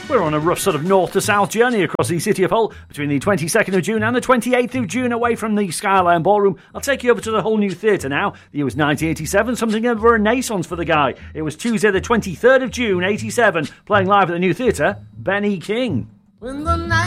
We're on a rough sort of north to south journey across the city of Hull between the 22nd of June and the 28th of June, away from the Skyline Ballroom. I'll take you over to the Hull New Theatre now. The year was 1987, something of a renaissance for the guy. It was Tuesday the 23rd of June, 87, playing live at the New Theatre, Benny King. When the night